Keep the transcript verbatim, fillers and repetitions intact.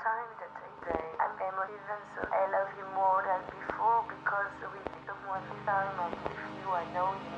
time that I say I'm emotive and so I love you more than before because with someone this time I'm with you, I know you